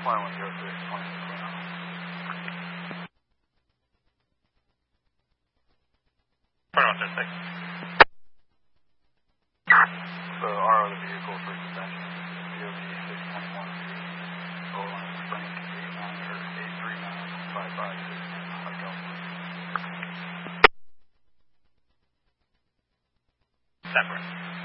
So RO the vehicle for suspension. DOT 691 Roland Spring 89 or 839 556. Separate.